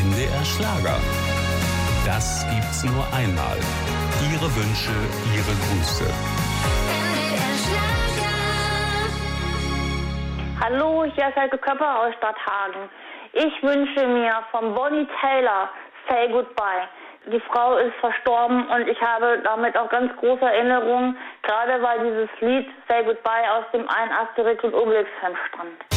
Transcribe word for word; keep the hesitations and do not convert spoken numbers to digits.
N D R Schlager. Das gibt's nur einmal. Ihre Wünsche, Ihre Grüße. N D R Schlager. Hallo, hier ist Heike Köpper aus Stadthagen. Ich wünsche mir von Bonnie Tyler Say Goodbye. Die Frau ist verstorben und ich habe damit auch ganz große Erinnerungen, gerade weil dieses Lied Say Goodbye aus dem einen Asterix und Obelix-Film stammt.